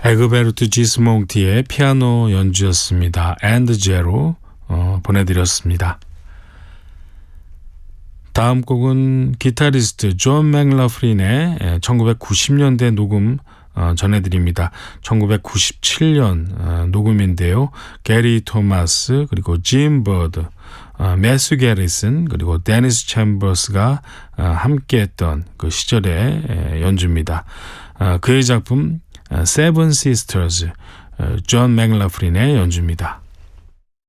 에그베르트 지스몽티의 피아노 연주였습니다. 엔드 제로 보내드렸습니다. 다음 곡은 기타리스트 존 맥러프린의 1990년대 녹음 전해드립니다. 1997년 녹음인데요. 게리 토마스 그리고 짐 버드, 매스 게리슨 그리고 데니스 챔버스가 함께했던 그 시절의 연주입니다. 그의 작품 세븐 시스터즈, 존 맥러프린의 연주입니다.